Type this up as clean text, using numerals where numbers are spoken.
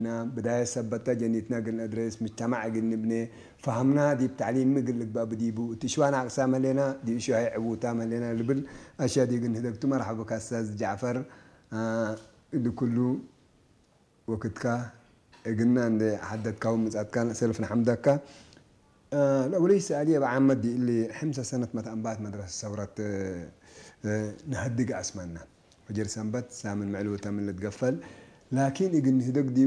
بداية سبتها جنيتنا قلنا أدرس مجتمع قلنا نبني فهمنا دي بتعليم مقل لك باب ديبو تشوانا أقسام لنا دي شو هي عبوتام لنا لبل أشياء دي قلنا هدك مرحبا كأستاذ جعفر اللي كله وقتك قلنا عند حدد كون مزاد كان سلفنا حمدك الأولي سألية بعمد دي اللي حمسة سنة متأنبات مدرسة ثورة نهدق أسمنا وجر سنبت سامن معلوة من اللي تقفل لكن يقن هدك دي